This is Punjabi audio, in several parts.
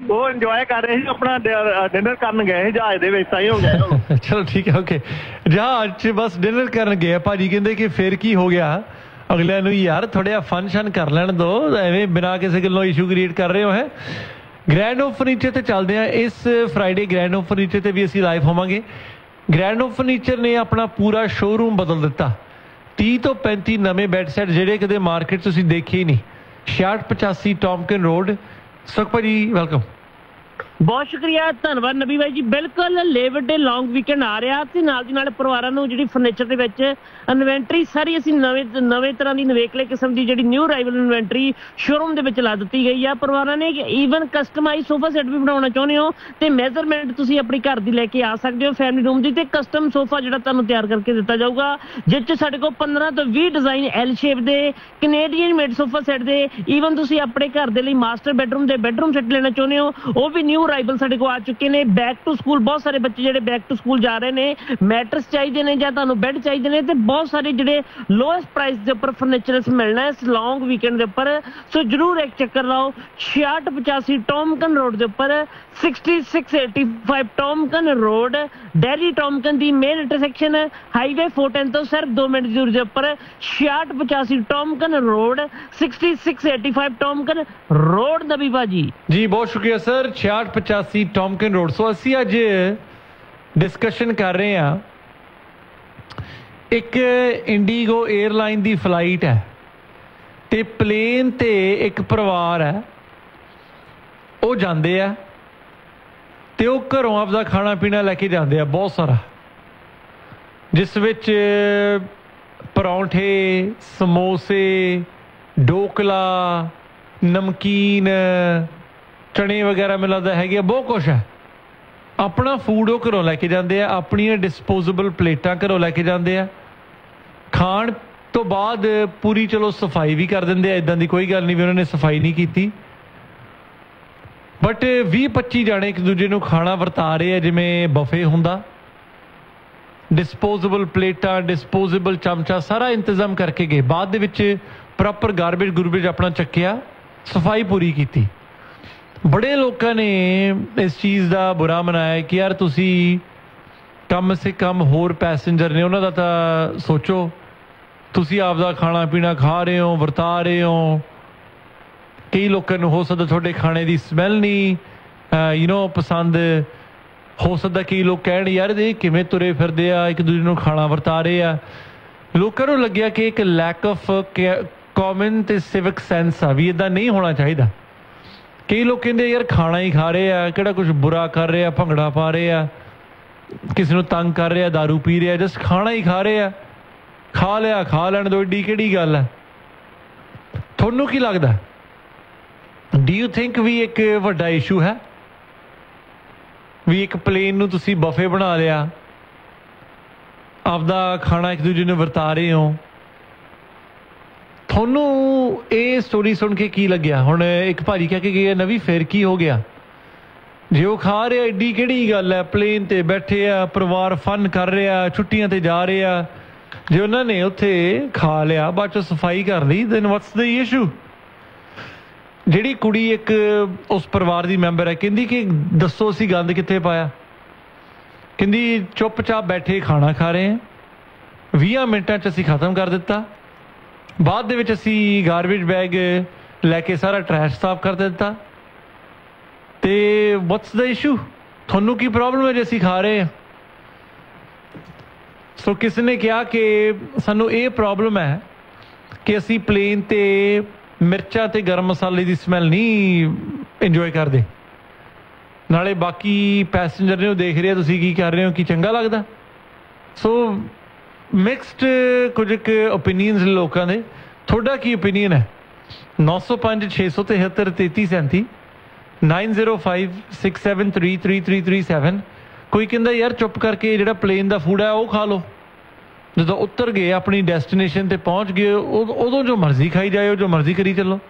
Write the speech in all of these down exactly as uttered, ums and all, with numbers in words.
ਉਹ ਇੰਜੋਏ ਕਰ ਰਹੇ ਸੀ ਆਪਣਾ ਡਿਨਰ ਕਰਨ ਗਏ ਸੀ ਜਹਾਜ਼ ਦੇ ਵਿੱਚ, ਤਾਂ ਹੀ ਹੋ ਗਿਆ। ਚਲੋ ਠੀਕ ਹੈ, ਓਕੇ। ਜਹਾਜ਼ 'ਚ ਬਸ ਡਿਨਰ ਕਰਨ ਗਏ। ਭਾਜੀ ਕਹਿੰਦੇ ਕਿ ਫਿਰ ਕੀ ਹੋ ਗਿਆ, ਅਗਲਿਆਂ ਨੂੰ ਯਾਰ ਥੋੜ੍ਹਾ ਜਿਹਾ ਫਨ ਸ਼ਨ ਕਰ ਲੈਣ ਦਿਓ, ਐਵੇਂ ਬਿਨਾਂ ਕਿਸੇ ਗੱਲੋਂ ਇਸ਼ੂ ਕ੍ਰੀਏਟ ਕਰ ਰਹੇ ਹੋ ਹੈ। ਗ੍ਰੈਂਡ ਹੋਮ ਫਰਨੀਚਰ 'ਤੇ ਚੱਲਦੇ ਹਾਂ। ਇਸ ਫਰਾਈਡੇ ਗ੍ਰੈਂਡ ਹੋਮ ਫਰਨੀਚਰ 'ਤੇ ਵੀ ਅਸੀਂ ਲਾਈਵ ਹੋਵਾਂਗੇ। ਗ੍ਰੈਂਡ ਹੋਮ ਫਰਨੀਚਰ ਨੇ ਆਪਣਾ ਪੂਰਾ ਸ਼ੋਅਰੂਮ ਬਦਲ ਦਿੱਤਾ। ਤੀਹ ਤੋਂ ਪੈਂਤੀ ਨਵੇਂ ਬੈੱਡ ਸੈੱਟ ਜਿਹੜੇ ਕਦੇ ਮਾਰਕੀਟ 'ਚ ਤੁਸੀਂ ਦੇਖੇ ਹੀ ਨਹੀਂ। ਛਿਆਹਠ ਪਚਾਸੀ ਟੌਮਕਿਨ ਰੋਡ। ਸੁਖ ਭਾਜੀ ਵੈਲਕਮ। ਬਹੁਤ ਸ਼ੁਕਰੀਆ, ਧੰਨਵਾਦ ਨਬੀ ਬਾਈ ਜੀ। ਬਿਲਕੁਲ ਲੇਬਰ ਡੇ ਲੌਂਗ ਵੀਕਐਂਡ ਆ ਰਿਹਾ ਤੇ ਨਾਲ ਦੀ ਨਾਲ ਪਰਿਵਾਰਾਂ ਨੂੰ ਜਿਹੜੀ ਫਰਨੀਚਰ ਦੇ ਵਿੱਚ ਇਨਵੈਂਟਰੀ ਸਾਰੀ ਅਸੀਂ ਨਵੇਂ ਨਵੇਂ ਤਰ੍ਹਾਂ ਦੀ ਨਵੇਕਲੇ ਕਿਸਮ ਦੀ ਜਿਹੜੀ ਨਿਊ ਅਰਾਈਵਲ ਇਨਵੈਂਟਰੀ ਸ਼ੋਰੂਮ ਦੇ ਵਿੱਚ ਲਾ ਦਿੱਤੀ ਗਈ ਆ। ਪਰਿਵਾਰਾਂ ਨੇ ਈਵਨ ਕਸਟਮਾਈਜ਼ ਸੋਫਾ ਸੈੱਟ ਵੀ ਬਣਾਉਣਾ ਚਾਹੁੰਦੇ ਹੋ ਤੇ ਮੈਜ਼ਰਮੈਂਟ ਤੁਸੀਂ ਆਪਣੀ ਘਰ ਦੀ ਲੈ ਕੇ ਆ ਸਕਦੇ ਹੋ ਫੈਮਿਲੀ ਰੂਮ ਦੀ, ਤੇ ਕਸਟਮ ਸੋਫਾ ਜਿਹੜਾ ਤੁਹਾਨੂੰ ਤਿਆਰ ਕਰਕੇ ਦਿੱਤਾ ਜਾਊਗਾ, ਜਿਸ 'ਚ ਸਾਡੇ ਕੋਲ ਪੰਦਰਾਂ ਤੋਂ ਵੀਹ ਡਿਜ਼ਾਈਨ ਐਲ ਸ਼ੇਪ ਦੇ ਕੈਨੇਡੀਅਨ ਮੇਡ ਸੋਫਾ ਸੈੱਟ ਦੇ। ਈਵਨ ਤੁਸੀਂ ਆਪਣੇ ਘਰ ਦੇ ਲਈ ਮਾਸਟਰ ਬੈਡਰੂਮ ਦੇ ਬੈਡਰੂਮ ਸੈੱਟ ਲੈਣਾ ਚਾਹੁੰਦੇ ਹੋ, ਉਹ ਵੀ ਨਿਊ ਅਰਾਈਵਲ ਸਾਡੇ ਕੋਲ ਆ ਚੁੱਕੇ ਨੇ। ਬੈਕ ਟੂ ਸਕੂਲ ਬਹੁਤ ਸਾਰੇ ਬੱਚੇ ਜਿਹੜੇ ਬੈਕ ਟੂ ਸਕੂਲ ਜਾ ਰਹੇ ਨੇ, ਮੈਟਰਸ ਚਾਹੀਦੇ ਨੇ ਜਾਂ ਤੁਹਾਨੂੰ ਬੈੱਡ ਚਾਹੀਦੇ ਨੇ, ਤੇ ਬਹੁਤ ਸਾਰੇ ਜਿਹੜੇ ਲੋਐਸਟ ਪ੍ਰਾਈਸ ਦੇ ਉੱਪਰ ਫਰਨੀਚਰ ਮਿਲਣਾ ਇਸ ਲੌਂਗ ਵੀਕਐਂਡ ਦੇ ਉੱਪਰ। ਸੋ ਜਰੂਰ ਇੱਕ ਚੱਕਰ ਲਾਓ। ਛਿਆਹਠ ਪਚਾਸੀ ਟੌਮਕਨ ਰੋਡ ਦੇ ਉੱਪਰ, sixty six eighty five ਟੌਮਕਨ road, dairy ਟੌਮਕਨ ਦੀ ਮੇਨ ਇੰਟਰਸੈਕਸ਼ਨ ਹਾਈਵੇ ਚਾਰ ਸੌ ਦਸ ਤੋਂ ਸਿਰਫ ਦੋ ਮਿੰਟ ਦੀ ਦੂਰੀ ਦੇ ਉੱਪਰ। ਛਿਆਹਠ ਪਚਾਸੀ ਟੌਮਕਨ road, sixty six eighty five ਟੌਮਕਨ road. ਨਬੀ ਭਾਜੀ ਜੀ ਬਹੁਤ ਸ਼ੁਕਰੀਆ ਸਰ। ਛਿਆਹਠ ਪਚਾਸੀ ਟੌਮਕਿਨ ਰੋਡ। ਸੋ ਅਸੀਂ ਅੱਜ ਡਿਸਕਸ਼ਨ ਕਰ ਰਹੇ ਹਾਂ, ਇੱਕ ਇੰਡੀਗੋ ਏਅਰਲਾਈਨ ਦੀ ਫਲਾਈਟ ਹੈ ਤੇ ਪਲੇਨ ਤੇ ਇੱਕ ਪਰਿਵਾਰ ਹੈ, ਉਹ ਜਾਂਦੇ ਆ ਤੇ ਉਹ ਘਰੋਂ ਆਪਦਾ ਖਾਣਾ ਪੀਣਾ ਲੈ ਕੇ ਜਾਂਦੇ ਆ ਬਹੁਤ ਸਾਰਾ, ਜਿਸ ਵਿੱਚ ਪਰੌਂਠੇ, ਸਮੋਸੇ, ਢੋਕਲਾ, ਨਮਕੀਨ, ਚਣੇ ਵਗੈਰਾ ਮੈਨੂੰ ਲੱਗਦਾ ਹੈਗੇ, ਬਹੁਤ ਕੁਛ ਹੈ। ਆਪਣਾ ਫੂਡ ਉਹ ਘਰੋਂ ਲੈ ਕੇ ਜਾਂਦੇ ਆ, ਆਪਣੀਆਂ ਡਿਸਪੋਜ਼ੇਬਲ ਪਲੇਟਾਂ ਘਰੋਂ ਲੈ ਕੇ ਜਾਂਦੇ ਆ। ਖਾਣ ਤੋਂ ਬਾਅਦ ਪੂਰੀ ਚਲੋ ਸਫਾਈ ਵੀ ਕਰ ਦਿੰਦੇ ਆ, ਇੱਦਾਂ ਦੀ ਕੋਈ ਗੱਲ ਨਹੀਂ ਵੀ ਉਹਨਾਂ ਨੇ ਸਫਾਈ ਨਹੀਂ ਕੀਤੀ, ਬਟ ਵੀਹ ਪੱਚੀ ਜਾਣੇ ਇੱਕ ਦੂਜੇ ਨੂੰ ਖਾਣਾ ਵਰਤਾ ਰਹੇ ਆ ਜਿਵੇਂ ਬਫੇ ਹੁੰਦਾ। ਡਿਸਪੋਜ਼ੇਬਲ ਪਲੇਟਾਂ, ਡਿਸਪੋਜ਼ੇਬਲ ਚਮਚਾ, ਸਾਰਾ ਇੰਤਜ਼ਾਮ ਕਰਕੇ ਗਏ। ਬਾਅਦ ਦੇ ਵਿੱਚ ਪ੍ਰੋਪਰ ਗਾਰਬੇਜ ਗੁਰਬੇਜ ਆਪਣਾ ਚੱਕਿਆ, ਸਫਾਈ ਪੂਰੀ ਕੀਤੀ। ਬੜੇ ਲੋਕਾਂ ਨੇ ਇਸ ਚੀਜ਼ ਦਾ ਬੁਰਾ ਮਨਾਇਆ ਕਿ ਯਾਰ ਤੁਸੀਂ ਕਮ ਸੇ ਕਮ ਹੋਰ ਪੈਸੇਂਜਰ ਨੇ ਉਹਨਾਂ ਦਾ ਤਾਂ ਸੋਚੋ, ਤੁਸੀਂ ਆਪਦਾ ਖਾਣਾ ਪੀਣਾ ਖਾ ਰਹੇ ਹੋ, ਵਰਤਾ ਰਹੇ ਹੋ। ਕਈ ਲੋਕਾਂ ਨੂੰ ਹੋ ਸਕਦਾ ਤੁਹਾਡੇ ਖਾਣੇ ਦੀ ਸਮੈਲ ਨਹੀਂ ਯੂ ਨੋ ਪਸੰਦ, ਹੋ ਸਕਦਾ ਕਈ ਲੋਕ ਕਹਿਣ ਯਾਰ ਇਹ ਕਿਵੇਂ ਤੁਰੇ ਫਿਰਦੇ ਆ, ਇੱਕ ਦੂਜੇ ਨੂੰ ਖਾਣਾ ਵਰਤਾ ਰਹੇ ਆ। ਲੋਕਾਂ ਨੂੰ ਲੱਗਿਆ ਕਿ ਇੱਕ ਲੈਕ ਆਫ ਕਾਮਨ ਤੇ ਸਿਵਿਕ ਸੈਂਸ ਆ ਵੀ ਇੱਦਾਂ ਨਹੀਂ ਹੋਣਾ ਚਾਹੀਦਾ। ਕਈ ਲੋਕ ਕਹਿੰਦੇ ਯਾਰ ਖਾਣਾ ਹੀ ਖਾ ਰਹੇ ਆ, ਕਿਹੜਾ ਕੁਛ ਬੁਰਾ ਕਰ ਰਹੇ ਆ, ਭੰਗੜਾ ਪਾ ਰਹੇ ਆ, ਕਿਸੇ ਨੂੰ ਤੰਗ ਕਰ ਰਹੇ ਆ, ਦਾਰੂ ਪੀ ਰਹੇ ਆ, ਜਸਟ ਖਾਣਾ ਹੀ ਖਾ ਰਹੇ ਆ, ਖਾ ਲਿਆ ਖਾ ਲੈਣ ਦਿਓ, ਏਡੀ ਕਿਹੜੀ ਗੱਲ ਹੈ। ਤੁਹਾਨੂੰ ਕੀ ਲੱਗਦਾ, ਡੂ ਯੂ ਥਿੰਕ ਵੀ ਇੱਕ ਵੱਡਾ ਇਸ਼ੂ ਹੈ ਵੀ ਇੱਕ ਪਲੇਨ ਨੂੰ ਤੁਸੀਂ ਬਫੇ ਬਣਾ ਲਿਆ, ਆਪਦਾ ਖਾਣਾ ਇੱਕ ਦੂਜੇ ਨੂੰ ਵਰਤਾ ਰਹੇ ਹੋ? ਤੁਹਾਨੂੰ ਇਹ ਸਟੋਰੀ ਸੁਣ ਕੇ ਕੀ ਲੱਗਿਆ? ਹੁਣ ਇੱਕ ਭਾਜੀ ਕਹਿ ਕੇ ਗਏ ਨਵੀਂ ਫਿਰ ਕੀ ਹੋ ਗਿਆ, ਜੇ ਉਹ ਖਾ ਰਿਹਾ ਏਡੀ ਕਿਹੜੀ ਗੱਲ ਹੈ, ਪਲੇਨ ਤੇ ਬੈਠੇ ਆ, ਪਰਿਵਾਰ ਫਨ ਕਰ ਰਿਹਾ, ਛੁੱਟੀਆਂ ਤੇ ਜਾ ਰਹੇ ਆ, ਜੇ ਉਹਨਾਂ ਨੇ ਉੱਥੇ ਖਾ ਲਿਆ ਬਾਅਦ ਚੋਂ ਸਫਾਈ ਕਰ ਲਈ, ਦੈਨ ਵਾਟਸ ਦ ਇਸ਼ੂ? ਜਿਹੜੀ ਕੁੜੀ ਇੱਕ ਉਸ ਪਰਿਵਾਰ ਦੀ ਮੈਂਬਰ ਹੈ, ਕਹਿੰਦੀ ਕਿ ਦੱਸੋ ਅਸੀਂ ਗੰਦ ਕਿੱਥੇ ਪਾਇਆ? ਕਹਿੰਦੀ ਚੁੱਪ-ਚਾਪ ਬੈਠੇ ਖਾਣਾ ਖਾ ਰਹੇ ਹਾਂ, ਵੀਹਾਂ ਮਿੰਟਾਂ 'ਚ ਅਸੀਂ ਖ਼ਤਮ ਕਰ ਦਿੱਤਾ। ਬਾਅਦ ਦੇ ਵਿੱਚ ਅਸੀਂ ਗਾਰਬੇਜ ਬੈਗ ਲੈ ਕੇ ਸਾਰਾ ਟਰੈਸ਼ ਸਾਫ਼ ਕਰ ਦਿੱਤਾ। ਤੇ ਵਾਟਸ ਦਾ ਇਸ਼ੂ? ਤੁਹਾਨੂੰ ਕੀ ਪ੍ਰੋਬਲਮ ਹੈ ਜੇ ਅਸੀਂ ਖਾ ਰਹੇ ਹਾਂ? ਸੋ ਕਿਸੇ ਨੇ ਕਿਹਾ ਕਿ ਸਾਨੂੰ ਇਹ ਪ੍ਰੋਬਲਮ ਹੈ ਕਿ ਅਸੀਂ ਪਲੇਨ ਤੇ ਮਿਰਚਾਂ ਤੇ ਗਰਮ ਮਸਾਲੇ ਦੀ ਸਮੈਲ ਨਹੀਂ ਇੰਜੋਏ ਕਰਦੇ, ਨਾਲੇ ਬਾਕੀ ਪੈਸੇਂਜਰ ਨੇ ਉਹ ਦੇਖ ਰਹੇ ਤੁਸੀਂ ਕੀ ਕਰ ਰਹੇ ਹੋ, ਕੀ ਚੰਗਾ ਲੱਗਦਾ? ਸੋ ਮਿਕਸਡ ਕੁਝ ਕੁ ਓਪੀਨੀਅਨਸ ਲੋਕਾਂ ਦੇ। ਤੁਹਾਡਾ ਕੀ ਓਪੀਨੀਅਨ ਹੈ? ਨੌ ਸੌ ਪੰਜ ਛੇ ਸੌ ਤਿਹੱਤਰ ਤੇਤੀ ਸੈਂਤੀ nine zero five six seven three three three three seven. ਕੋਈ ਕਹਿੰਦਾ ਯਾਰ ਚੁੱਪ ਕਰਕੇ ਜਿਹੜਾ ਪਲੇਨ ਦਾ ਫੂਡ ਹੈ ਉਹ ਖਾ ਲਓ, ਜਦੋਂ ਉਤਰ ਗਏ ਆਪਣੀ ਡੈਸਟੀਨੇਸ਼ਨ ਤੇ ਪਹੁੰਚ ਗਏ ਉਦੋਂ ਜੋ ਮਰਜ਼ੀ ਖਾਈ ਜਾਏ, ਜੋ ਮਰਜ਼ੀ ਕਰੀ ਚੱਲੋ।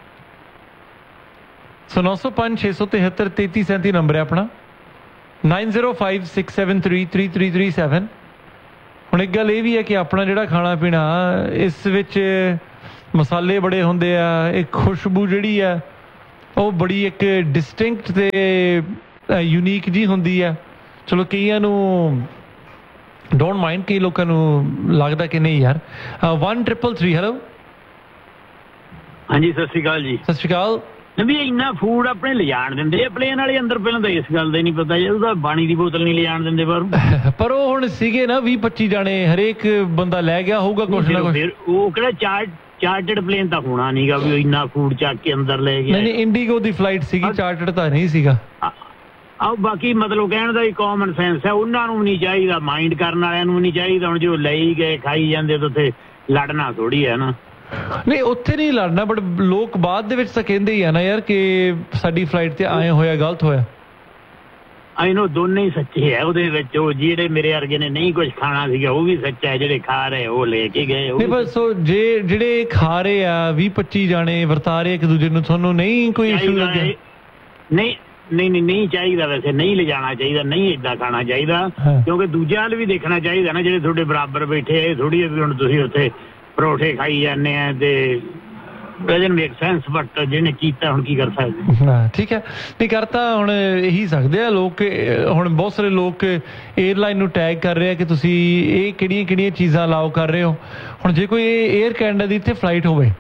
ਸੋ ਨੌ ਸੌ ਪੰਜ ਛੇ ਸੌ ਤਿਹੱਤਰ ਤੇਤੀ ਸੈਂਤੀ ਨੰਬਰ ਹੈ ਆਪਣਾ, nine zero five six seven three three three three seven. ਹੁਣ ਇੱਕ ਗੱਲ ਇਹ ਵੀ ਹੈ ਕਿ ਆਪਣਾ ਜਿਹੜਾ ਖਾਣਾ ਪੀਣਾ ਇਸ ਵਿੱਚ ਮਸਾਲੇ ਬੜੇ ਹੁੰਦੇ ਆ, ਇੱਕ ਖੁਸ਼ਬੂ ਜਿਹੜੀ ਆ ਉਹ ਬੜੀ ਇੱਕ ਡਿਸਟਿੰਕਟ ਤੇ ਯੂਨੀਕ ਜੀ ਹੁੰਦੀ ਆ। ਚਲੋ ਕਈਆਂ ਨੂੰ ਡੋਂਟ ਮਾਈਂਡ, ਕਈ ਲੋਕਾਂ ਨੂੰ ਲੱਗਦਾ ਕਿ ਨਹੀਂ ਯਾਰ। One triple three hello. ਹਾਂਜੀ ਸਤਿ ਸ਼੍ਰੀ ਅਕਾਲ ਜੀ। ਸਤਿ ਸ਼੍ਰੀ ਅਕਾਲ। ਵੀ ਇੰਨਾ ਫੂਡ ਆਪਣੇ ਲਿਜਾਣ ਦਿੰਦੇ ਆ ਪਲੇਨ ਵਾਲੇ ਅੰਦਰ, ਪਹਿਲਾਂ ਤਾਂ ਇਸ ਗੱਲ ਦਾ ਹੀ ਨਹੀਂ ਪਤਾ ਜੀ, ਉਹਦਾ ਪਾਣੀ ਦੀ ਬੋਤਲ ਨਹੀਂ ਲਿਜਾਣ ਦਿੰਦੇ ਬਾਹਰੋਂ। ਪਰ ਉਹ ਹੁਣ ਸੀਗੇ ਨਾ ਵੀਹ ਪੱਚੀ ਜਾਣੇ, ਹਰੇਕ ਬੰਦਾ ਲੈ ਗਿਆ ਹੋਊਗਾ ਕੁਛ ਨਾ ਕੁਛ। ਉਹ ਕਿਹੜਾ ਚਾਰਟ ਚਾਰਟਡ ਪਲੇਨ ਤਾਂ ਹੋਣਾ ਨਹੀਂਗਾ ਵੀ ਇੰਨਾ ਫੂਡ ਚੱਕ ਕੇ ਅੰਦਰ ਲੈ ਗਿਆ। ਨਹੀਂ ਨਹੀਂ, ਇੰਡੀਗੋ ਦੀ ਫਲਾਈਟ ਸੀਗੀ, ਚਾਰਟਡ ਤਾਂ ਨਹੀਂ ਸੀਗਾ। ਆਹ ਬਾਕੀ ਮਤਲਬ ਕਹਿਣ ਦਾ ਵੀ ਕਾਮਨ ਸੈਂਸ ਹੈ, ਉਹਨਾਂ ਨੂੰ ਵੀ ਨਹੀਂ ਚਾਹੀਦਾ, ਮਾਈਂਡ ਕਰਨ ਵਾਲਿਆਂ ਨੂੰ ਵੀ ਨਹੀਂ ਚਾਹੀਦਾ। ਹੁਣ ਜੋ ਲਈ ਗਏ ਖਾਈ ਜਾਂਦੇ ਤਾਂ ਉੱਥੇ ਲੜਨਾ ਥੋੜੀ ਹੈ ਨਾ। ਨਹੀਂ ਉੱਥੇ ਨਹੀਂ ਲੜਨਾ, ਬਟ ਲੋਕ ਬਾਅਦ ਦੇ ਵਿੱਚ ਤਾਂ ਕਹਿੰਦੇ ਹੀ ਆ ਨਾ ਯਾਰ ਕਿ ਸਾਡੀ ਫਲਾਈਟ ਤੇ ਆਏ ਹੋਇਆ ਗਲਤ ਹੋਇਆ। ਇਹਨੂੰ ਦੋਨੇ ਹੀ ਸੱਚੇ ਹੈ ਉਹਦੇ ਵਿੱਚ। ਉਹ ਜਿਹੜੇ ਮੇਰੇ ਵਰਗੇ ਨੇ ਨਹੀਂ ਕੁਝ ਖਾਣਾ ਸੀਗਾ ਉਹ ਵੀ ਸੱਚਾ ਹੈ, ਜਿਹੜੇ ਖਾ ਰਹੇ ਉਹ ਲੈ ਕੇ ਗਏ। ਨਹੀਂ ਬਸ ਜੇ ਜਿਹੜੇ ਖਾ ਰਹੇ ਆ ਵੀਹ ਪੱਚੀ ਜਾਣੇ ਵਰਤਾ ਰਹੇ ਇੱਕ ਦੂਜੇ ਨੂੰ, ਤੁਹਾਨੂੰ ਨਹੀਂ ਕੋਈ ਇਸ਼ੂ ਲੱਗਿਆ? ਨਹੀਂ ਨਹੀਂ ਨਹੀਂ ਨਹੀਂ ਚਾਹੀਦਾ, ਵੈਸੇ ਨਹੀਂ ਲਿਜਾਣਾ ਚਾਹੀਦਾ, ਨਹੀਂ ਏਦਾਂ ਖਾਣਾ ਚਾਹੀਦਾ, ਕਿਉਂਕਿ ਦੂਜਿਆਂ ਵੱਲ ਵੀ ਦੇਖਣਾ ਚਾਹੀਦਾ ਨਾ, ਜਿਹੜੇ ਤੁਹਾਡੇ ਬਰਾਬਰ ਬੈਠੇ ਆ। ਥੋੜੀ ਹੁਣ ਤੁਸੀਂ ਉੱਥੇ ਪਰੌਠੇ ਖਾਈ ਜਾਂਦੇ ਆ ਤੇ ਡਜ਼ਨਟ ਮੇਕ ਸੈਂਸ, ਬਟ ਜਿਹਨੇ ਕੀਤਾ ਹੁਣ ਕੀ ਕਰ ਸਕਦੇ। ਹਾਂ ਠੀਕ ਹੈ, ਨਹੀਂ ਕਰਤਾ ਹੁਣ ਇਹੀ ਸਕਦੇ ਆ ਲੋਕ। ਹੁਣ ਬਹੁਤ ਸਾਰੇ ਲੋਕ ਏਅਰਲਾਈਨ ਨੂੰ ਟੈਗ ਕਰ ਰਹੇ ਆ ਕਿ ਤੁਸੀਂ ਇਹ ਕਿਹੜੀਆਂ ਕਿਹੜੀਆਂ ਚੀਜ਼ਾਂ ਅਲਾਓ ਕਰ ਰਹੇ ਹੋ। ਹੁਣ ਜੇ ਕੋਈ ਏਅਰ ਕੈਨੇਡਾ ਦੀ ਇੱਥੇ ਫਲਾਈਟ ਹੋਵੇ,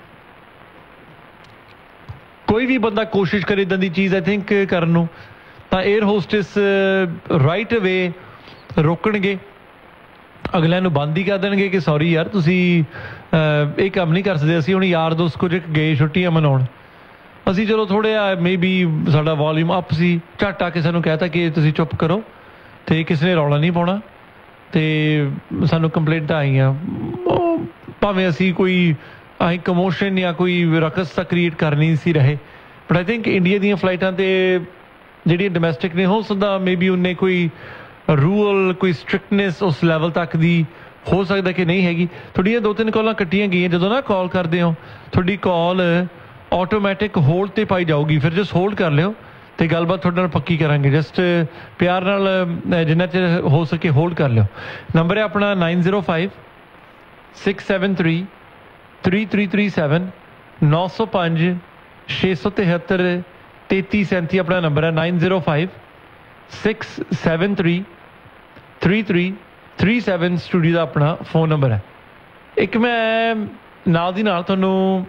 ਕੋਈ ਵੀ ਬੰਦਾ ਕੋਸ਼ਿਸ਼ ਕਰੇ ਇਦਾਂ ਦੀ ਚੀਜ਼ ਆਈ ਥਿੰਕ ਕਰਨ ਨੂੰ, ਤਾਂ ਏਅਰ ਹੋਸਟਿਸ ਰਾਈਟ ਅਵੇ ਰੋਕਣਗੇ, ਅਗਲਿਆਂ ਨੂੰ ਬੰਦ ਹੀ ਕਰ ਦੇਣਗੇ ਕਿ ਸੌਰੀ ਯਾਰ ਤੁਸੀਂ ਇਹ ਕੰਮ ਨਹੀਂ ਕਰ ਸਕਦੇ। ਅਸੀਂ ਹੁਣ ਯਾਰ ਦੋਸਤ ਕੁਝ ਗਏ ਛੁੱਟੀਆਂ ਮਨਾਉਣ, ਅਸੀਂ ਚਲੋ ਥੋੜ੍ਹਾ ਜਿਹਾ ਮੇ ਬੀ ਸਾਡਾ ਵੋਲਿਊਮ ਅਪ ਸੀ, ਝੱਟ ਆ ਕੇ ਸਾਨੂੰ ਕਹਿ ਤਾ ਕਿ ਤੁਸੀਂ ਚੁੱਪ ਕਰੋ ਅਤੇ ਕਿਸੇ ਨੇ ਰੌਲਾ ਨਹੀਂ ਪਾਉਣਾ, ਅਤੇ ਸਾਨੂੰ ਕੰਪਲੇਂਟਾਂ ਆਈਆਂ। ਭਾਵੇਂ ਅਸੀਂ ਕੋਈ ਅਸੀਂ ਕਮੋਸ਼ਨ ਜਾਂ ਕੋਈ ਰਕਸ ਤਾਂ ਕ੍ਰੀਏਟ ਕਰ ਨਹੀਂ ਸੀ ਰਹੇ, ਬਟ ਆਈ ਥਿੰਕ ਇੰਡੀਆ ਦੀਆਂ ਫਲਾਈਟਾਂ 'ਤੇ ਜਿਹੜੀਆਂ ਡੋਮੈਸਟਿਕ ਨੇ ਹੋ ਸਕਦਾ ਮੇ ਬੀ ਉਹਨੇ ਕੋਈ ਰੂਲ ਕੋਈ ਸਟ੍ਰਿਕਟਨੈਸ ਉਸ ਲੈਵਲ ਤੱਕ ਦੀ ਹੋ ਸਕਦਾ ਕਿ ਨਹੀਂ ਹੈਗੀ। ਤੁਹਾਡੀਆਂ ਦੋ ਤਿੰਨ ਕਾਲਾਂ ਕੱਟੀਆਂ ਗਈਆਂ। ਜਦੋਂ ਨਾ ਕਾਲ ਕਰਦੇ ਹੋ ਤੁਹਾਡੀ ਕਾਲ ਆਟੋਮੈਟਿਕ ਹੋਲਡ 'ਤੇ ਪਾਈ ਜਾਊਗੀ, ਫਿਰ ਜਸਟ ਹੋਲਡ ਕਰ ਲਿਓ ਅਤੇ ਗੱਲਬਾਤ ਤੁਹਾਡੇ ਨਾਲ ਪੱਕੀ ਕਰਾਂਗੇ। ਜਸਟ ਪਿਆਰ ਨਾਲ ਜਿੰਨਾ ਚਿਰ ਹੋ ਸਕੇ ਹੋਲਡ ਕਰ ਲਿਓ। ਨੰਬਰ ਹੈ ਆਪਣਾ nine zero five six seven three three three three seven, ਨੌ ਸੌ ਪੰਜ ਛੇ ਸੌ ਤਿਹੱਤਰ ਤੇਤੀ ਸੈਂਤੀ ਆਪਣਾ ਨੰਬਰ ਹੈ। Nine zero five six seven three three three three seven studio ਦਾ ਆਪਣਾ ਫੋਨ ਨੰਬਰ ਹੈ। ਇੱਕ ਮੈਂ ਨਾਲ ਦੀ ਨਾਲ ਤੁਹਾਨੂੰ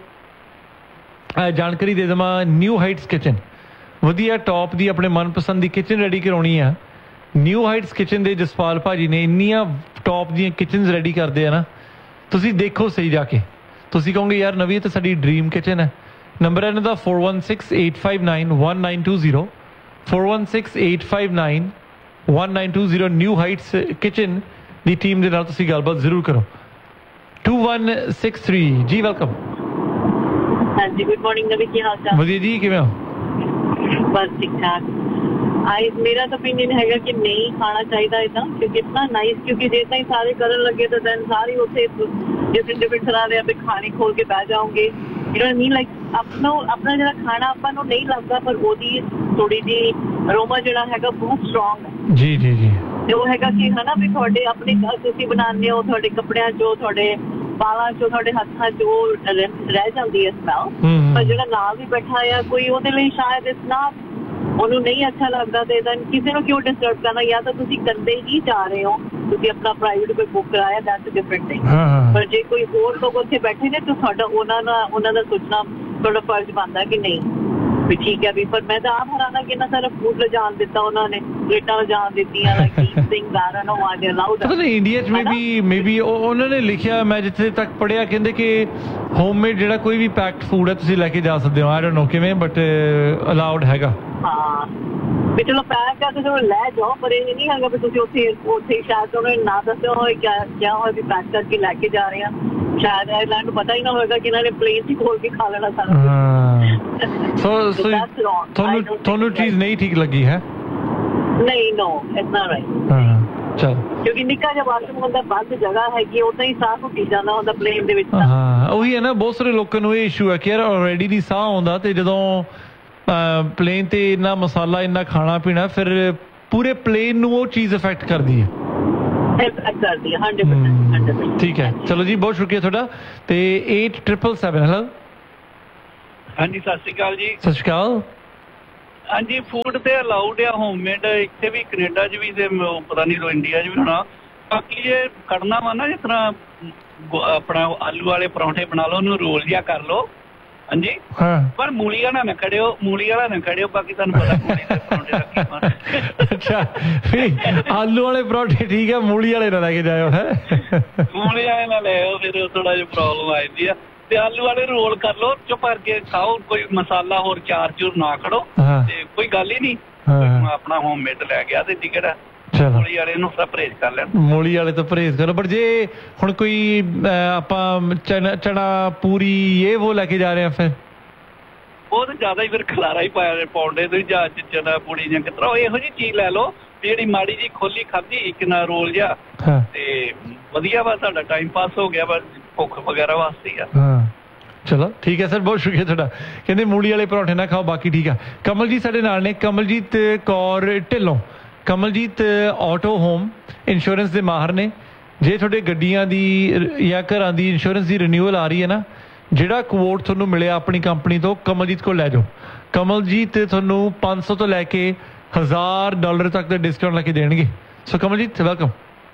ਜਾਣਕਾਰੀ ਦੇ ਦੇਵਾਂ, ਨਿਊ ਹਾਈਟਸ ਕਿਚਨ ਵਧੀਆ ਟੌਪ ਦੀ ਆਪਣੇ ਮਨਪਸੰਦ ਦੀ ਕਿਚਨ ਰੈਡੀ ਕਰਾਉਣੀ ਆ। ਨਿਊ ਹਾਈਟਸ ਕਿਚਨ ਦੇ ਜਸਪਾਲ ਭਾਜੀ ਨੇ ਇੰਨੀਆਂ ਟੌਪ ਦੀਆਂ ਕਿਚਨਸ ਰੈਡੀ ਕਰਦੇ ਆ ਨਾ, ਤੁਸੀਂ ਦੇਖੋ ਸਹੀ ਜਾ ਕੇ, ਤੁਸੀਂ ਕਹੋਗੇ ਯਾਰ ਨਵੀਂ ਤਾਂ ਸਾਡੀ ਡਰੀਮ ਕਿਚਨ ਹੈ। ਨੰਬਰ ਹੈ ਇਹਨਾਂ ਦਾ four one six eight five nine one nine two zero, four one six eight five nine one nine two zero. New heights kitchen ਦੀ ਟੀਮ ਦੇ ਨਾਲ ਤੁਸੀਂ ਗੱਲਬਾਤ ਜ਼ਰੂਰ ਕਰੋ। To one six three G welcome. ਹਾਂਜੀ ਗੁੱਡ ਮਾਰਨਿੰਗ ਨਵੀ, ਕੀ ਹਾਲ ਚਾਲ? ਵਧੀਆ ਜੀ, ਕਿਵੇਂ ਹੋ? ਬਸ ਠੀਕ ਠਾਕ। ਆਈ ਮੇਰਾ ਤਾਂ ਓਪੀਨੀਅਨ ਹੈਗਾ ਕਿ ਨਹੀਂ ਖਾਣਾ ਚਾਹੀਦਾ ਇੱਦਾਂ, ਕਿਉਂਕਿ ਇਤਨਾ ਨਾਈਸ, ਕਿਉਂਕਿ ਜੇ ਤਾਂ ਹੀ ਸਾਰੇ ਕਰਨ ਲੱਗੇ ਤਾਂ ਦੈਨ ਸਾਰੇ ਉੱਥੇ ਡਿਫਰੈਂਟ ਡਿਫਰੈਂਟ ਤਰ੍ਹਾਂ ਦੇ ਆਪੇ ਖਾਣੇ ਖੋਲ ਕੇ ਬਹਿ ਜਾਓਗੇ। ਯੂ ਨੋ ਮੀਨ ਲਾਈਕ ਆਪਣਾ ਆਪਣਾ ਜਿਹੜਾ ਖਾਣਾ ਆਪਾਂ ਨੂੰ ਨਹੀਂ ਲੱਗਦਾ, ਪਰ ਉਹਦੀ ਥੋੜੀ ਜਿਹੀ ਅਰੋਮਾ ਜਿਹੜਾ ਹੈਗਾ ਬਹੁਤ ਸਟਰੋਂਗ ਹੈ। ਜੀ ਜੀ ਜੀ। ਤੇ ਉਹ ਹੈਗਾ ਕਿ ਹਨਾ ਵੀ ਤੁਹਾਡੇ ਆਪਣੇ ਤੁਸੀਂ ਬਣਾਉਂਦੇ ਹੋ, ਤੁਹਾਡੇ ਕੱਪੜਿਆਂ 'ਚੋਂ ਤੁਹਾਡੇ ਬਾਲਾਂ 'ਚੋਂ ਤੁਹਾਡੇ ਹੱਥਾਂ 'ਚ ਉਹ ਰਹਿ ਜਾਂਦੀ ਹੈ ਸਮੈਲ, ਪਰ ਜਿਹੜਾ ਨਾਲ ਵੀ ਬੈਠਾ ਆ ਕੋਈ ਉਹਦੇ ਲਈ ਸ਼ਾਇਦ ਇਸ ਨਾ ਉਹਨੂੰ ਨਹੀਂ ਅੱਛਾ ਲੱਗਦਾ, ਤੇ ਦੈਨ ਕਿਸੇ ਨੂੰ ਕਿਉਂ ਡਿਸਟਰਬ ਕਰਨਾ। ਜਾਂ ਤਾਂ ਤੁਸੀਂ ਕਰਦੇ ਹੀ ਜਾ ਰਹੇ ਹੋ, ਤੁਸੀਂ ਆਪਣਾ ਪ੍ਰਾਈਵੇਟ ਕੋਈ ਬੁੱਕ ਕਰਾਇਆ, ਦੈਟਸ ਡਿਫਰੈਂਟ ਥਿੰਗ। ਪਰ ਜੇ ਕੋਈ ਹੋਰ ਲੋਕ ਉੱਥੇ ਬੈਠੇ ਨੇ ਤਾਂ ਤੁਹਾਡਾ ਉਹਨਾਂ ਦਾ ਉਹਨਾਂ ਦਾ ਸੋਚਣਾ ਤੁਹਾਡਾ ਫਰਜ਼ ਬਣਦਾ ਕਿ ਨਹੀਂ ਵੀ ਠੀਕ ਹੈ ਵੀ। ਪਰ ਮੈਂ ਤਾਂ ਆਪ ਹੈਰਾਨਾ ਕਿ ਇੰਨਾ ਸਾਰਾ ਫੂਡ ਲਿਜਾਣ ਦਿੱਤਾ ਉਹਨਾਂ ਨੇ, ਪਲੇਟਾਂ ਲਿਜਾਣ ਦਿੱਤੀਆਂ। ਪਤਾ ਨਹੀਂ ਇੰਡੀਆ 'ਚ ਮੇ ਬੀ ਮੇ ਬੀ ਉਹਨਾਂ ਨੇ ਲਿਖਿਆ, ਮੈਂ ਜਿੱਥੇ ਤੱਕ ਪੜ੍ਹਿਆ ਕਹਿੰਦੇ ਕਿ ਹੋਮਮੇਡ ਜਿਹੜਾ ਕੋਈ ਵੀ ਪੈਕਡ ਫੂਡ ਹੈ ਤੁਸੀਂ ਲੈ ਕੇ ਜਾ ਸਕਦੇ ਹੋ। ਆਈ ਡੋਂਟ ਨੋ ਕਿਵੇਂ, ਬਟ ਅਲਾਉਡ ਹੈਗਾ। ਹਾਂ ਵੀ ਚਲੋ ਪੈਕ ਕਰਕੇ ਚਲੋ ਲੈ ਜਾਓ, ਪਰ ਇਹ ਨਹੀਂ ਹੈਗਾ ਵੀ ਤੁਸੀਂ ਉੱਥੇ ਉੱਥੇ ਸ਼ਾਇਦ ਉਹਨੇ ਨਾ ਦੱਸਿਆ ਹੋਏ ਕਿਆ ਕਿਆ ਹੋਇਆ ਵੀ ਪੈਕ ਕਰਕੇ ਲੈ ਕੇ ਜਾ ਰਹੇ ਆ। ਸ਼ਾਇਦ 에ਅਰਲਾਈਨ ਨੂੰ ਪਤਾ ਹੀ ਨਾ ਹੋਏਗਾ ਕਿ ਇਹਨਾਂ ਨੇ ਪਲੇਨ 'ਚ ਖੋਲ ਕੇ ਖਾ ਲੈਣਾ ਸਾਰਾ। ਸੋ ਤੁਹਾਨੂੰ ਤੁਹਾਨੂੰ ਚੀਜ਼ ਨਹੀਂ ਠੀਕ ਲੱਗੀ ਹੈ? ਨਹੀਂ, ਨੋ ਇਟਸ ਨਾਟ ਰਾਈਟ। ਚਲ ਕਿਉਂਕਿ ਨਿੱਕਾ ਜਿਹਾ ਵਾਸ਼ਰੂਮ ਹੁੰਦਾ, ਬੰਦ ਜਗ੍ਹਾ ਹੈਗੀ, ਉਦਾਂ ਹੀ ਸਾਹ ਘੁੱਟੀ ਜਾਂਦਾ ਹੁੰਦਾ ਪਲੇਨ ਦੇ ਵਿੱਚ। ਹਾਂ ਉਹੀ ਹੈ ਨਾ, ਬਹੁਤ ਸਾਰੇ ਲੋਕਾਂ ਨੂੰ ਇਹ ਇਸ਼ੂ ਹੈ ਕਿ ਯਾਰ ਆਲਰੇਡੀ ਦੀ ਸਾਹ ਆਉਂਦਾ, ਤੇ ਜਦੋਂ ਪਲੇਨ ਤੇ ਇੰਨਾ ਮਸਾਲਾ ਇੰਨਾ ਖਾਣਾ ਪੀਣਾ, ਫਿਰ ਪੂਰੇ ਪਲੇਨ ਨੂੰ ਉਹ ਚੀਜ਼ ਇਫੈਕਟ ਕਰਦੀ ਹੈ। ਕਰਦੀ ਹੈ ਹੰਡਰਡ ਪਰਸੈਂਟ ਹੰਡਰਡ। ਠੀਕ ਹੈ, ਚਲੋ ਜੀ ਬਹੁਤ ਸ਼ੁਕਰੀਆ ਤੁਹਾਡਾ। ਤੇ ਏਟ ਟ੍ਰਿਪਲ ਸੈਵਨ ਹੈਲੋ ਹਾਂਜੀ ਸਤਿ ਸ਼੍ਰੀ ਅਕਾਲ ਜੀ। ਸਤਿ ਸ਼੍ਰੀ ਅਕਾਲ। ਹਾਂਜੀ ਫੂਡ ਤੇ ਅਲਾਉਡ ਆ ਹੋਮਮੇਡ, ਇੱਥੇ ਵੀ ਕੈਨੇਡਾ 'ਚ ਵੀ ਤੇ ਪਤਾ ਨਹੀਂ ਲੋ ਇੰਡੀਆ 'ਚ ਵੀ ਹੋਣਾ। ਬਾਕੀ ਜੇ ਕਰਨਾ ਵਾ ਨਾ ਜਿਸ ਤਰ੍ਹਾਂ ਆਪਣਾ ਆਲੂ ਵਾਲੇ ਪਰੌਂਠੇ ਬਣਾ ਲਓ, ਉਹਨੂੰ ਰੋਲ ਜਿਹਾ ਕਰ ਲਓ। ਹਾਂਜੀ ਪਰ ਮੂਲੀ ਵਾਲਾ ਨਾ ਖੜਿਓ, ਮੂਲੀ ਵਾਲਾ ਨਾ ਖੜਿਓ, ਬਾਕੀ ਤੁਹਾਨੂੰ ਪਤਾ ਮੂਲੀ ਦੇ ਪਰੌਂਠੇ ਦਾ ਕੀ ਬਣ। ਅੱਛਾ ਆਲੂ ਵਾਲੇ ਪਰੌਂਠੇ ਠੀਕ ਹੈ, ਮੂਲੀ ਵਾਲੇ ਨਾ ਲੈ ਕੇ ਜਾਇਓ। ਹੈ ਮੂਲੀ ਵਾਲੇ ਨਾ ਲੈ ਆਓ, ਫਿਰ ਥੋੜਾ ਜਿਹਾ ਪ੍ਰੋਬਲਮ ਆ ਜਾਂਦੀ ਆ। ਤੇ ਆਲੂ ਵਾਲੇ ਰੋਲ ਕਰ ਲਓ, ਚੁੱਪ ਕਰਕੇ ਖਾਓ, ਕੋਈ ਮਸਾਲਾ ਹੋਰ ਚਾਰ ਚੂਰ ਨਾ ਖੜੋ ਤੇ ਕੋਈ ਗੱਲ ਹੀ ਨਹੀਂ। ਆਪਣਾ ਹੋਮਮੇਡ ਲੈ ਗਿਆ ਤੇ ਟਿਕਟ ਆ। ਮੂਲੀ ਵਾਲੇ ਨੂੰ ਤਾਂ ਪਰਹੇਜ਼ ਕਰ ਲੈਣ, ਮੂਲੀ ਵਾਲੇ ਤੋਂ ਪਰਹੇਜ਼ ਕਰੋ। ਪਰ ਜੇ ਹੁਣ ਕੋਈ ਆਪਾਂ ਚਨਾ ਚਨਾ ਪੂਰੀ ਇਹ ਉਹ ਲੈ ਕੇ ਜਾ ਰਹੇ ਆ ਫਿਰ ਉਹ ਤਾਂ ਜ਼ਿਆਦਾ ਹੀ ਫਿਰ ਖਲਾਰਾ ਹੀ ਪਾਇਆ ਪਾਉਂਦੇ ਤੁਸੀਂ ਜਾਂ ਚਨਾ ਪੂੜੀ ਜਾਂ ਕਿਸ ਤਰ੍ਹਾਂ ਇਹੋ ਜਿਹੀ ਚੀਜ਼ ਲੈ ਲਓ ਜਿਹੜੀ ਮਾੜੀ ਜੀ ਖੋਲੀ ਖਾਧੀ ਇੱਕ ਨਾ ਰੋਲ ਜਿਹਾ ਤੇ ਵਧੀਆ ਵਾ, ਤੁਹਾਡਾ ਟਾਈਮ ਪਾਸ ਹੋ ਗਿਆ, ਬਸ ਭੁੱਖ ਵਗੈਰਾ ਵਾਸਤੇ ਆ। ਹਾਂ ਚਲੋ ਠੀਕ ਹੈ ਸਰ, ਬਹੁਤ ਸ਼ੁਕਰੀਆ ਤੁਹਾਡਾ। ਕਹਿੰਦੇ ਮੂਲੀ ਵਾਲੇ ਪਰੌਂਠੇ ਨਾ ਖਾਓ, ਬਾਕੀ ਠੀਕ ਆ। ਕਮਲਜੀਤ ਸਾਡੇ ਨਾਲ ਨੇ, Kamaljit Kaur Dhillon. Kamaljit auto home insurance ਦੇ ਮਾਹਰ ਨੇ। ਜੇ ਤੁਹਾਡੇ ਗੱਡੀਆਂ ਦੀ ਜਾਂ ਘਰਾਂ ਦੀ ਇੰਸ਼ੋਰੈਂਸ ਦੀ ਰਿਨਿਊਅਲ ਆ ਰਹੀ ਹੈ ਨਾ, ਜਿਹੜਾ ਕੋਟ ਤੁਹਾਨੂੰ ਮਿਲਿਆ ਆਪਣੀ ਕੰਪਨੀ ਤੋਂ ਕਮਲਜੀਤ ਕੋਲ ਲੈ ਜਾਓ। ਕਮਲਜੀਤ ਤੁਹਾਨੂੰ ਪੰਜ ਸੌ ਤੋਂ ਲੈ ਕੇ ਹਜ਼ਾਰ ਡਾਲਰ ਤੱਕ ਦਾ ਡਿਸਕਾਊਂਟ ਲੈ ਕੇ ਦੇਣਗੇ। ਸੋ ਕਮਲਜੀਤ ਵੈਲਕਮ।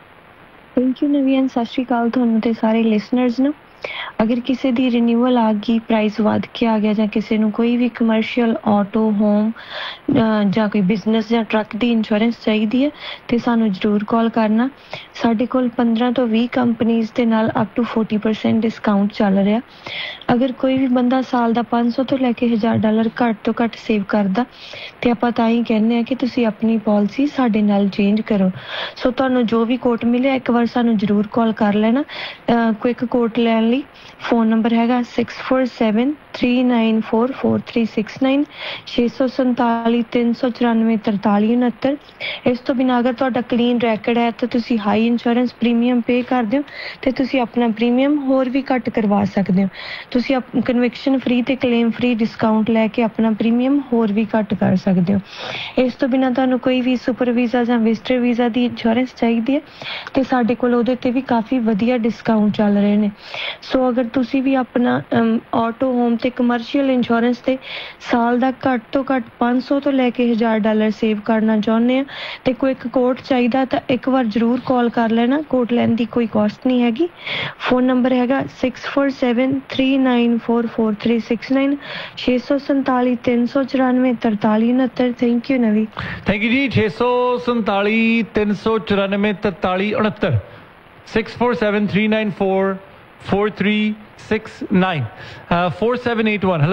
ਥੈਂਕ ਯੂ ਨਵੀਨ, ਸਤਿ ਸ਼੍ਰੀ ਅਕਾਲ ਤੁਹਾਨੂੰ ਤੇ ਸਾਰੇ ਲਿਸਨਰਸ ਨੂੰ। ਅਗਰ ਕਿਸੇ ਦੀ ਰਿਨਿਊਅਲ ਆ ਗਈ, ਪ੍ਰਾਈਸ ਵੱਧ ਕੇ ਆ ਗਿਆ, ਜਾਂ ਕਿਸੇ ਨੂੰ ਕੋਈ ਵੀ ਕਮਰਸ਼ੀਅਲ ਆਟੋ ਹੋਮ ਜਾਂ ਕੋਈ ਬਿਜ਼ਨਸ ਜਾਂ ਟਰੱਕ ਦੀ ਇੰਸ਼ੋਰੈਂਸ ਚਾਹੀਦੀ ਹੈ ਤੇ ਸਾਨੂੰ ਜ਼ਰੂਰ ਕਾਲ ਕਰਨਾ। ਸਾਡੇ ਕੋਲ ਪੰਦਰਾਂ ਤੋਂ ਵੀਹ ਕੰਪਨੀਜ਼ ਦੇ ਨਾਲ up to forty percent discount ਚੱਲ ਰਿਹਾ। ਅਗਰ ਕੋਈ ਵੀ ਬੰਦਾ ਸਾਲ ਦਾ ਪੰਜ ਸੌ ਤੋਂ ਲੈ ਕੇ ਹਜ਼ਾਰ ਡਾਲਰ ਘੱਟ ਤੋਂ ਘੱਟ ਸੇਵ ਕਰਦਾ ਤੇ ਆਪਾਂ ਤਾਂ ਹੀ ਕਹਿੰਦੇ ਹਾਂ ਕਿ ਤੁਸੀਂ ਆਪਣੀ ਪਾਲਿਸੀ ਸਾਡੇ ਨਾਲ ਚੇਂਜ ਕਰੋ। ਸੋ ਤੁਹਾਨੂੰ ਜੋ ਵੀ ਕੋਟ ਮਿਲਿਆ ਇੱਕ ਵਾਰ ਸਾਨੂੰ ਜ਼ਰੂਰ ਕਾਲ ਕਰ ਲੈਣਾ। ਕੁਇਕ ਕੋਟ ਲੈਣ ਲਈ ਫੋਨ ਨੰਬਰ ਹੈਗਾ six four seven three nine four four three six nine, ਛੇ ਸੌ ਸੰਤਾਲੀ ਤਿੰਨ ਸੌ ਚੁਰਾਨਵੇਂ ਤਰਤਾਲੀ ਉਣਹੱਤਰ। ਇਸ ਤੋਂ ਬਿਨਾਂ ਅਗਰ ਤੁਹਾਡਾ ਕਲੀਨ ਰੈਕਡ ਹੈ ਤਾਂ ਤੁਸੀਂ ਹਾਈ ਇੰਸ਼ੋਰੈਂਸ ਪ੍ਰੀਮੀਅਮ ਪੇ ਕਰ ਦਿਓ ਤੇ ਤੁਸੀਂ ਆਪਣਾ ਪ੍ਰੀਮੀਅਮ ਹੋਰ ਵੀ ਘੱਟ ਕਰਵਾ ਸਕਦੇ ਹੋ। ਤੁਸੀਂ ਕਨਵਿਕਸ਼ਨ ਫ੍ਰੀ ਤੇ ਕਲੇਮ ਫ੍ਰੀ ਡਿਸਕਾਊਂਟ ਲੈ ਕੇ ਆਪਣਾ ਪ੍ਰੀਮੀਅਮ ਹੋਰ ਵੀ ਘੱਟ ਕਰ ਸਕਦੇ ਹੋ। ਇਸ ਤੋਂ ਬਿਨਾਂ ਤੁਹਾਨੂੰ ਕੋਈ ਵੀ ਸੁਪਰ ਵੀਜ਼ਾ ਜਾਂ ਵਿਜ਼ਟਰ ਵੀਜ਼ਾ ਦੀ ਇੰਸ਼ੋਰੈਂਸ ਚਾਹੀਦੀ ਹੈ ਤੇ ਸਾਡੇ ਕੋਲ ਉਹਦੇ ਤੇ ਵੀ ਕਾਫੀ ਵਧੀਆ ਡਿਸਕਾਊਂਟ ਚੱਲ ਰਹੇ ਨੇ। ਸੋ ਅਗਰ ਤੁਸੀਂ ਵੀ ਆਪਣਾ ਆਟੋ ਹੋਮ ਤੇ ਕਮਰਸ਼ੀਅਲ ਇੰਸ਼ੋਰੈਂਸ ਤੇ ਸਾਲ ਦਾ ਘੱਟ ਤੋਂ ਘੱਟ ਪੰਜ ਸੌ ਤੋਂ ਲੈ ਕੇ ਹਜ਼ਾਰ ਡਾਲਰ ਸੇਵ ਕਰਨਾ ਚਾਹੁੰਦੇ ਆ ਤੇ ਕੋਈ ਇੱਕ ਕੋਟ ਚਾਹੀਦਾ ਤਾਂ ਇੱਕ ਵਾਰ ਜ਼ਰੂਰ ਕਾਲ ਕਰ ਲੈਣਾ। ਕੋਟ ਲੈਣ ਦੀ ਕੋਈ ਕਾਸਟ ਨਹੀਂ ਹੈਗੀ। ਫੋਨ ਨੰਬਰ ਹੈਗਾ six four seven three nine four four three six nine, ਛੇ ਸੌ ਸੰਤਾਲੀ ਤਿੰਨ ਸੌ ਚੁਰਾਨਵੇਂ ਤਰਤਾਲੀ ਉਣਹੱਤਰ। ਥੈਂਕ ਯੂ ਨਵੀ। ਥੈਂਕ ਯੂ ਜੀ। ਛੇ ਸੌ ਸੰਤਾਲੀ ਤਿੰਨ ਸੌ ਚੁਰਾਨਵੇਂ ਤਰਤਾਲੀ ਉਣਹੱਤਰ, six four seven three nine four four three six nine, uh, four seven eight one. Hello.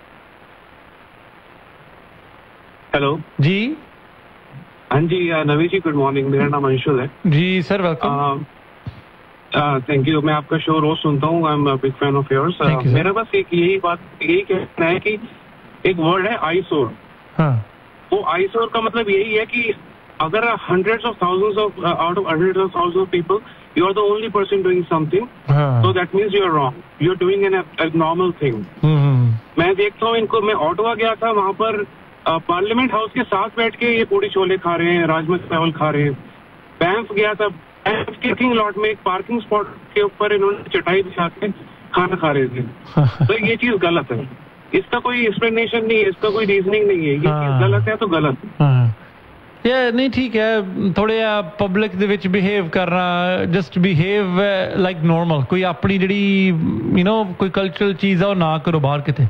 Hello. जी हाँ जी नवी जी, गुड मॉर्निंग। मेरा नाम अंशुल है जी सर, वेलकम। Thank you. मैं आपका शो रोज सुनता हूँ, I am a big fan of yours. मेरा बस एक यही बात यही कहना है कि एक वर्ड है आईसोर। हाँ, वो आईसोर का मतलब यही है कि अगर hundreds of thousands of uh, out of hundreds of thousands of people, you are the only person doing something, so that means you are wrong. You are doing an abnormal thing. मैं देखता हूँ इनको, मैं ऑटोवा गया था, वहाँ पर पार्लियामेंट हाउस के साथ बैठ के ये पूड़ी छोले खा रहे हैं, राजमा चावल खा रहे हैं। बैंफ गया था, बैंफ के पार्किंग लॉट में एक पार्किंग स्पॉट के ऊपर इन्होंने चटाई बिछा के खाना खा रहे थे। तो ये चीज गलत है, इसका कोई एक्सप्लेनेशन नहीं है, इसका कोई रीजनिंग नहीं है। ये चीज गलत है तो गलत है। ਯਾ ਨਹੀਂ ਠੀਕ ਹੈ, ਥੋੜ੍ਹਾ ਜਿਹਾ ਪਬਲਿਕ ਦੇ ਵਿੱਚ ਬਿਹੇਵ ਕਰਨਾ, ਜਸਟ ਬਿਹੇਵ ਲਾਈਕ ਨੋਰਮਲ। ਕੋਈ ਆਪਣੀ ਜਿਹੜੀ ਯੂ ਨੋ ਕੋਈ ਕਲਚਰਲ ਚੀਜ਼ ਆ ਉਹ ਨਾ ਕਰੋ ਬਾਹਰ ਕਿਤੇ।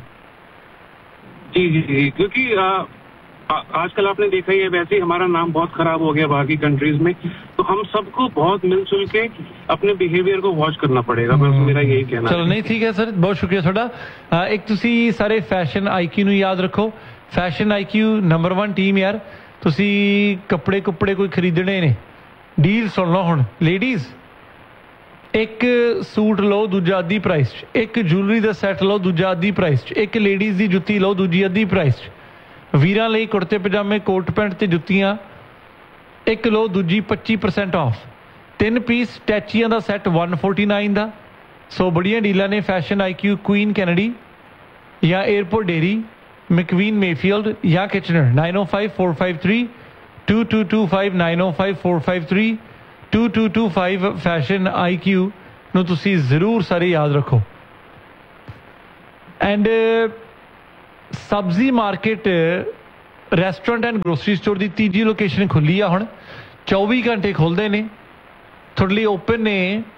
जी जी जी, क्योंकि आ, आ, आजकल आपने देखा ही है, वैसे ही हमारा नाम बहुत खराब हो गया बाकी कंट्रीज में, तो हम सबको बहुत मिलजुल के अपने बिहेवियर को वॉच करना पड़ेगा। बस मेरा यही कहना है। चलो नहीं ठीक है सर, बहुत शुक्रिया ਤੁਹਾਡਾ। ਇੱਕ ਤੁਸੀਂ ਸਾਰੇ ਫੈਸ਼ਨ ਆਈਕਿਊ ਨੂੰ ਯਾਦ ਰੱਖੋ। Fashion IQ number one team ਯਾਰ। ਤੁਸੀਂ ਕੱਪੜੇ ਕੁੱਪੜੇ ਕੋਈ ਖਰੀਦਣੇ ਨੇ, ਡੀਲ ਸੁਣ ਲਓ ਹੁਣ ਲੇਡੀਜ਼। ਇੱਕ ਸੂਟ ਲਓ ਦੂਜਾ ਅੱਧੀ ਪ੍ਰਾਈਸ 'ਚ, ਇੱਕ ਜੁਐਲਰੀ ਦਾ ਸੈੱਟ ਲਓ ਦੂਜਾ ਅੱਧੀ ਪ੍ਰਾਈਸ 'ਚ, ਇੱਕ ਲੇਡੀਜ਼ ਦੀ ਜੁੱਤੀ ਲਓ ਦੂਜੀ ਅੱਧੀ ਪ੍ਰਾਈਸ 'ਚ, ਵੀਰਾਂ ਲਈ ਕੁੜਤੇ ਪਜਾਮੇ ਕੋਟ ਪੈਂਟ ਤੇ ਜੁੱਤੀਆਂ ਇੱਕ ਲਓ ਦੂਜੀ ਪੱਚੀ ਪਰਸੈਂਟ ਆਫ, ਤਿੰਨ ਪੀਸ ਟੈਚੀਆਂ ਦਾ ਸੈੱਟ one forty-nine ਦਾ। ਸੋ ਬੜੀਆਂ ਡੀਲਾਂ ਨੇ ਫੈਸ਼ਨ ਆਈਕਿਊ, ਕੁਈਨ ਕੈਨੇਡੀ ਜਾਂ 에어ਪੋਰਟ ਡੇਰੀ, McQueen Mayfield ਜਾਂ Kitchener. nine oh five four five three two two two five nine oh five four five three two two two five fashion IQ ਨੂੰ ਤੁਸੀਂ ਜ਼ਰੂਰ ਸਾਰੇ ਯਾਦ ਰੱਖੋ। ਐਂਡ सब्जी market restaurant and grocery store ਦੀ ਤੀਜੀ ਲੋਕੇਸ਼ਨ ਖੁੱਲੀ ਆ ਹੁਣ ਚੌਵੀ ਘੰਟੇ ਖੁੱਲਦੇ ਨੇ ਤੁਹਾਡੇ ਲਈ ਓਪਨ ਨੇ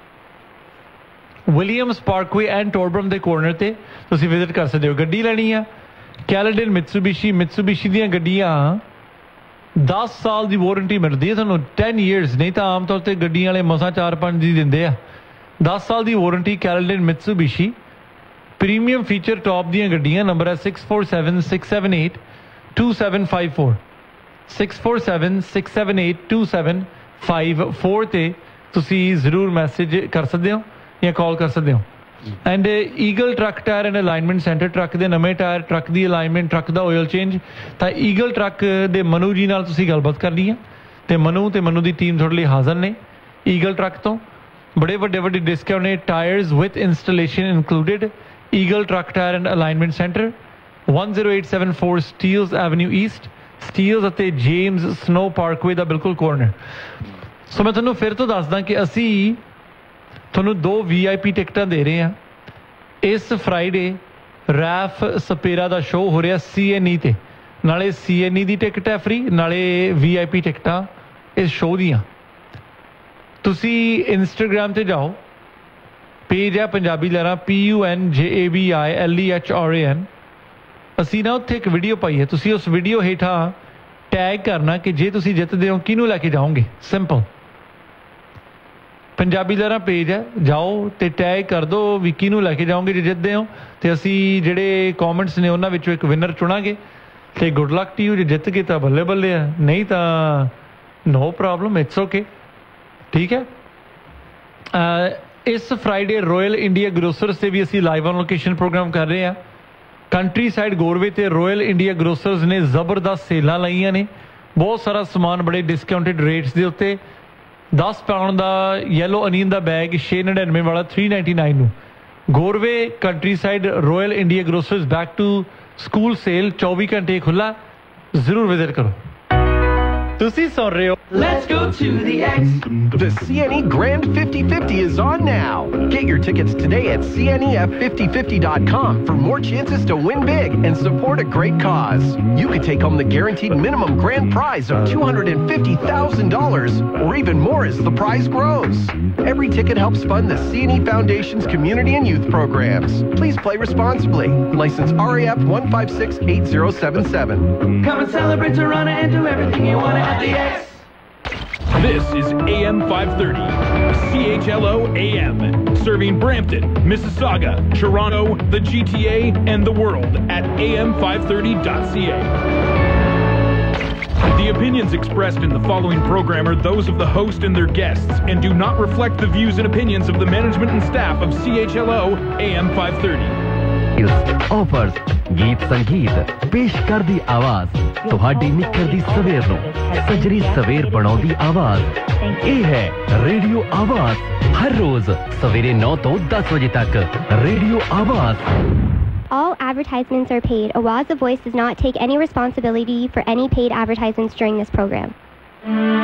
ਵਿਲੀਅਮਸ ਪਾਰਕਵੇ ਐਂਡ ਟੋਰਬਰਮ ਦੇ ਕੋਰਨਰ ਤੇ ਤੁਸੀਂ ਵਿਜ਼ਿਟ ਕਰ ਸਕਦੇ ਹੋ ਗੱਡੀ ਲੈਣੀ ਆ ਕੈਲਡਨ ਮਿਤਸੂਬਿਸ਼ੀ ਮਿਤਸੂਬਿਸ਼ੀ ਦੀਆਂ ਗੱਡੀਆਂ ਦਸ ਸਾਲ ਦੀ ਵਾਰੰਟੀ ਮਿਲਦੀ ਹੈ ਤੁਹਾਨੂੰ ten years ਨਹੀਂ ਤਾਂ ਆਮ ਤੌਰ ਤੇ ਗੱਡੀਆਂ ਵਾਲੇ ਮਸਾਂ ਚਾਰ ਪੰਜ ਦੀ ਦਿੰਦੇ ਆ ਦਸ ਸਾਲ ਦੀ warranty Caledon ਮਿਤਸੂਬਿਸ਼ੀ premium feature top ਦੀਆਂ ਗੱਡੀਆਂ ਨੰਬਰ ਹੈ six four seven six seven eight two seven five four six four seven six seven eight two seven five four ਤੇ ਤੁਸੀਂ ਜ਼ਰੂਰ ਮੈਸੇਜ ਕਰ ਸਕਦੇ ਹੋ ਜਾਂ ਕਾਲ ਕਰ ਸਕਦੇ ਹੋ and eagle truck tyre and alignment centre truck ਦੇ ਨਵੇਂ ਟਾਇਰ ਟਰੱਕ ਦੀ ਅਲਾਈਨਮੈਂਟ ਟਰੱਕ ਦਾ ਆਇਲ ਚੇਂਜ ਤਾਂ ਈਗਲ ਟਰੱਕ ਦੇ ਮਨੂ ਜੀ ਨਾਲ ਤੁਸੀਂ ਗੱਲਬਾਤ ਕਰਨੀ ਆ ਤੇ ਮਨੂ ਤੇ ਮਨੂ ਦੀ ਟੀਮ ਤੁਹਾਡੇ ਲਈ ਹਾਜ਼ਰ ਨੇ ਈਗਲ ਟਰੱਕ ਤੋਂ ਬੜੇ ਵੱਡੇ ਵੱਡੇ ਡਿਸਕਾਊਂਟ ਨੇ tyres with installation included eagle truck tyre and alignment centre one zero eight seven four Steeles Avenue East Steeles ਅਤੇ ਜੇਮਸ ਸਨੋ ਪਾਰਕਵੇ ਦਾ ਬਿਲਕੁਲ ਕੋਰਨਰ ਸੋ ਮੈਂ ਤੁਹਾਨੂੰ ਫਿਰ ਤੋਂ ਦੱਸਦਾ ਕਿ ਅਸੀਂ ਤੁਹਾਨੂੰ ਦੋ ਵੀ ਆਈ ਪੀ ਟਿਕਟਾਂ ਦੇ ਰਹੇ ਹਾਂ ਇਸ ਫਰਾਈਡੇ ਰੈਫ ਸਪੇਰਾ ਦਾ ਸ਼ੋਅ ਹੋ ਰਿਹਾ ਸੀ ਐਨ ਈ ਤੇ ਨਾਲੇ ਸੀ ਐਨ ਈ ਦੀ ਟਿਕਟ ਹੈ ਫ੍ਰੀ ਨਾਲੇ ਵੀ ਆਈ ਪੀ ਟਿਕਟਾਂ ਇਸ ਸ਼ੋਅ ਦੀਆਂ ਤੁਸੀਂ ਇੰਸਟਾਗ੍ਰਾਮ ਤੇ ਜਾਓ ਪੇਜ ਹੈ ਪੰਜਾਬੀ ਲਹਿਰਾਂ ਪੀ ਯੂ ਐਨ ਜੇ A B I L E H R A ਐਨ ਅਸੀਂ ਨਾ ਉੱਥੇ ਇੱਕ ਵੀਡੀਓ ਪਾਈ ਹੈ ਤੁਸੀਂ ਉਸ ਵੀਡੀਓ ਹੇਠਾਂ ਟੈਗ ਕਰਨਾ ਕਿ ਜੇ ਤੁਸੀਂ ਜਿੱਤਦੇ ਹੋ ਕਿਹਨੂੰ ਲੈ ਕੇ ਜਾਓਗੇ ਸਿੰਪਲ ਪੰਜਾਬੀ ਲਹਿਰਾਂ ਪੇਜ ਹੈ ਜਾਓ ਤੇ ਟੈਗ ਕਰ ਦਿਓ ਵੀ ਕਿਹਨੂੰ ਲੈ ਕੇ ਜਾਓਗੇ ਜੇ ਜਿੱਤਦੇ ਹੋ ਤੇ ਅਸੀਂ ਜਿਹੜੇ ਕਮੈਂਟਸ ਨੇ ਉਹਨਾਂ ਵਿੱਚੋਂ ਇੱਕ ਵਿਨਰ ਚੁਣਾਂਗੇ ਤੇ ਗੁੱਡ ਲੱਕ ਟੂ ਯੂ ਜੇ ਜਿੱਤ ਗਏ ਤਾਂ ਬੱਲੇ ਬੱਲੇ ਆ ਨਹੀਂ ਤਾਂ ਨੋ ਪ੍ਰੋਬਲਮ ਇਟਸ ਓਕੇ ਠੀਕ ਹੈ ਇਸ ਫਰਾਈਡੇ ਰਾਇਲ ਇੰਡੀਆ ਗਰੋਸਰਸ ਤੇ ਵੀ ਅਸੀਂ ਲਾਈਵ ਔਨ ਲੋਕੇਸ਼ਨ ਪ੍ਰੋਗਰਾਮ ਕਰ ਰਹੇ ਹਾਂ ਕੰਟਰੀ ਸਾਈਡ ਗੋਰਵੇ ਤੇ ਰਾਇਲ ਇੰਡੀਆ ਗਰੋਸਰਸ ਨੇ ਜ਼ਬਰਦਸਤ ਸੇਲਾਂ ਲਾਈਆਂ ਨੇ ਬਹੁਤ ਸਾਰਾ ਸਮਾਨ ਬੜੇ ਡਿਸਕਾਊਂਟਡ ਰੇਟਸ ਦੇ ਉੱਤੇ ਦਸ ਪਾਉਂਡ ਦਾ ਯੈਲੋ ਅਨੀਅਨ ਦਾ ਬੈਗ ਛੇ ਨੜਿਨਵੇਂ ਵਾਲਾ three ninety-nine ਨੂੰ ਗੋਰਵੇ country side royal India ਗਰੋਸਰਸ back to school sale ਚੌਵੀ ਘੰਟੇ ਖੁੱਲਾ ਜ਼ਰੂਰ ਵਿਜ਼ਿਟ ਕਰੋ ਤੁਸੀਂ ਸੁਣ ਰਹੇ ਹੋ Let's go to the X. The C N E Grand fifty fifty is on now. Get your tickets today at C N E F fifty fifty dot com for more chances to win big and support a great cause. You could take home the guaranteed minimum grand prize of two hundred fifty thousand dollars or even more as the prize grows. Every ticket helps fund the C N E Foundation's community and youth programs. Please play responsibly. License R A F one five six eight zero seven seven. Come and celebrate Toronto and do everything you want at the X. This is A M five thirty, C H L O A M, serving Brampton, Mississauga, Toronto, the G T A, and the world at A M five thirty dot C A. The opinions expressed in the following program are those of the host and their guests and do not reflect the views and opinions of the management and staff of C H L O A M five thirty. Offers, ਗੀਤ ਸੰਗੀਤ ਪੇਸ਼ ਕਰਦੀ ਆਵਾਜ਼ ਤੁਹਾਡੀ ਨਿੱਘਰਦੀ ਸਵੇਰ ਨੂੰ ਸਜਰੀ ਸਵੇਰ ਬਣਾਉਂਦੀ ਆਵਾਜ਼ ਇਹ ਹੈ ਰੇਡੀਓ ਆਵਾਜ਼ ਹਰ ਰੋਜ਼ ਸਵੇਰੇ ਨੌ ਤੋਂ ਦਸ ਵਜੇ ਤੱਕ ਰੇਡੀਓ ਆਵਾਜ਼ All advertisements are paid. Awaz the Voice does not take any responsibility for any paid advertisements during this program.